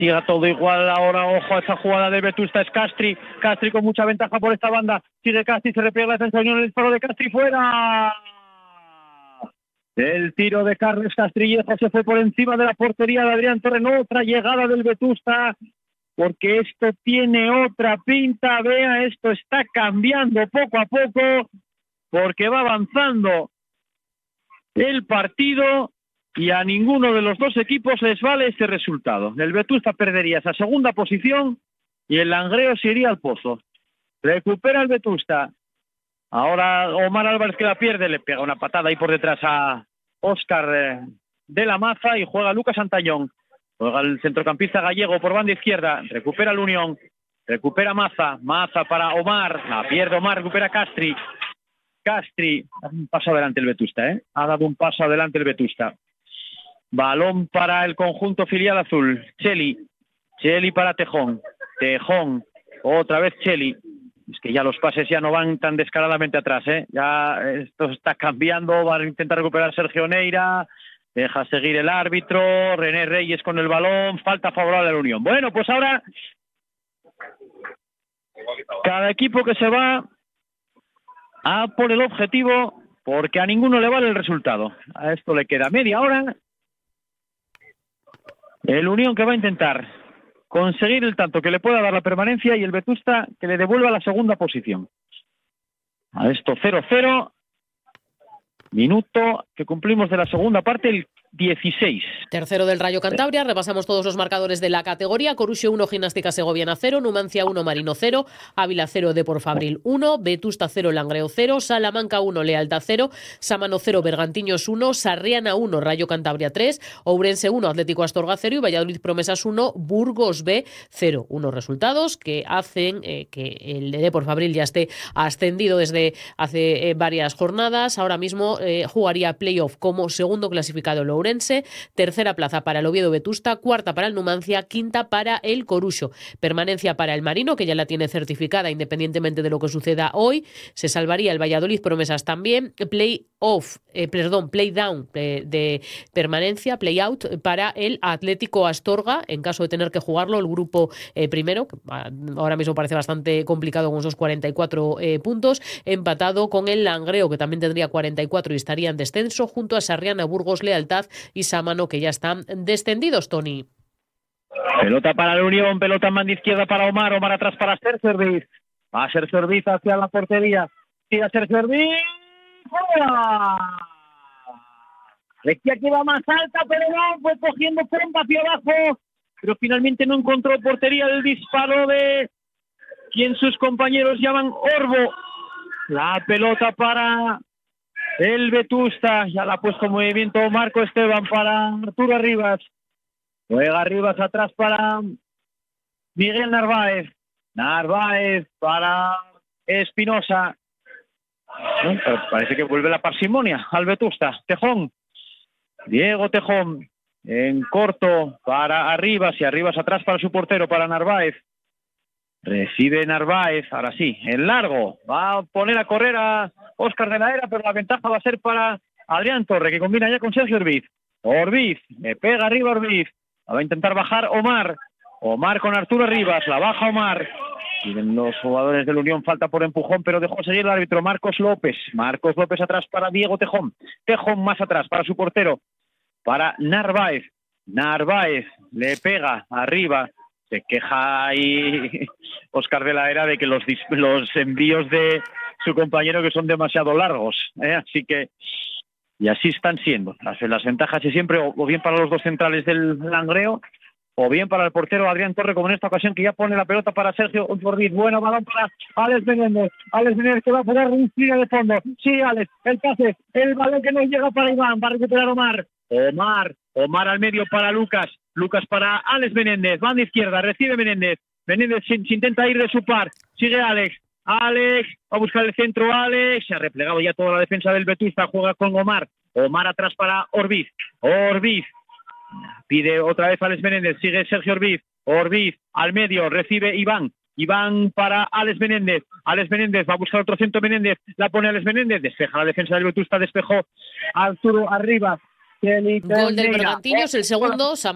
Siga todo igual ahora, ojo a esa jugada de Vetusta, es Castri con mucha ventaja por esta banda, sigue Castri, se repliega la defensa de Unión, el disparo de Castri fuera. El tiro de Carles Castrillejo se fue por encima de la portería de Adrián Torre, no, otra llegada del Vetusta, porque esto tiene otra pinta, vea, esto está cambiando poco a poco, porque va avanzando el partido y a ninguno de los dos equipos les vale ese resultado. El Vetusta perdería esa segunda posición y el Langreo se iría al pozo. Recupera el Vetusta. Ahora Omar Álvarez, que la pierde, le pega una patada ahí por detrás a Óscar de la Maza y juega Lucas Antañón. Juega el centrocampista gallego por banda izquierda. Recupera el Unión. Recupera Maza. Maza para Omar. La pierde Omar. Recupera Castri. Castri. Ha dado un paso adelante el Vetusta, Ha dado un paso adelante el Vetusta. Balón para el conjunto filial azul. Cheli para Tejón. Tejón. Otra vez Cheli. Es que ya los pases ya no van tan descaradamente atrás, Ya esto está cambiando. Va a intentar recuperar Sergio Neira. Deja seguir el árbitro. René Reyes con el balón. Falta favorable a la Unión. Bueno, pues ahora cada equipo que se va a por el objetivo, porque a ninguno le vale el resultado. A esto le queda media hora. El Unión que va a intentar conseguir el tanto que le pueda dar la permanencia y el Vetusta que le devuelva la segunda posición. A esto 0-0. Minuto que cumplimos de la segunda parte, el 16. Tercero del Rayo Cantabria, repasamos todos los marcadores de la categoría. Coruxo 1, Gimnástica Segoviana 0, Numancia 1, Marino 0, Ávila 0, Depor Fabril 1, Vetusta 0, Langreo 0, Salamanca 1, Lealtad 0, Sámano 0, Bergantiños 1, Sarriana 1, Rayo Cantabria 3, Ourense 1, Atlético Astorga 0 y Valladolid Promesas 1, Burgos B 0. Unos resultados que hacen que el de Depor Fabril ya esté ascendido desde hace varias jornadas. Ahora mismo jugaría playoff como segundo clasificado el Ourense, tercera plaza para el Oviedo Vetusta, cuarta para el Numancia, quinta para el Coruxo. Permanencia para el Marino, que ya la tiene certificada independientemente de lo que suceda hoy. Se salvaría el Valladolid Promesas también. Play down de permanencia, play out para el Atlético Astorga, en caso de tener que jugarlo, el grupo primero, que ahora mismo parece bastante complicado con esos 44 puntos, empatado con el Langreo, que también tendría 44 y estaría en descenso, junto a Sarriana, Burgos, Lealtad y Sámano, que ya están descendidos, Tony. Pelota para la Unión, pelota en banda izquierda para Omar atrás para Sergio Orbiz. Va a Sergio Orbiz hacia la portería. Tira Sergio Orbiz. ¡Fuera! Decía que iba más alta, pero no, fue cogiendo pompa hacia abajo, pero finalmente no encontró portería. El disparo de quien sus compañeros llaman Orbo. La pelota para el Vetusta, ya la ha puesto en movimiento Marco Esteban para Arturo Arribas. Juega Arribas atrás para Miguel Narváez. Narváez para Espinosa. Parece que vuelve la parsimonia al Vetusta. Tejón. Diego Tejón en corto para Arribas y Arribas atrás para su portero, para Narváez. Recibe Narváez, ahora sí, en largo. Va a poner a correr a Óscar de la Era, pero la ventaja va a ser para Adrián Torre, que combina ya con Sergio Orbiz. Orbiz, le pega arriba Orbiz. Va a intentar bajar Omar. Omar con Arturo Arribas, la baja Omar. Tienen los jugadores de la Unión, falta por empujón, pero dejó seguir el árbitro Marcos López. Marcos López atrás para Diego Tejón. Tejón más atrás para su portero, para Narváez. Narváez le pega arriba. Se queja ahí Óscar de la Era de que los envíos de su compañero que son demasiado largos. Así que, y así están siendo. Las ventajas y siempre o bien para los dos centrales del Langreo o bien para el portero Adrián Torre, como en esta ocasión, que ya pone la pelota para Sergio Orbiz. Bueno, balón para Alex Menéndez. Alex Menéndez que va a poner un tiro de fondo. Sí, Alex, el pase, el balón que no llega para Iván, va a recuperar Omar. Omar al medio para Lucas. Lucas para Alex Menéndez, banda izquierda, recibe Menéndez. Menéndez se intenta ir de su par. Sigue Alex. Alex va a buscar el centro. Alex se ha replegado ya toda la defensa del Vetusta. Juega con Omar. Omar atrás para Orbiz. Orbiz pide otra vez a Alex Menéndez. Sigue Sergio Orbiz. Orbiz al medio, recibe Iván. Iván para Alex Menéndez. Alex Menéndez va a buscar otro centro. Menéndez la pone Alex Menéndez. Despeja la defensa del Vetusta. Despejó Arturo Arribas. Gol del Bergantiños, el segundo.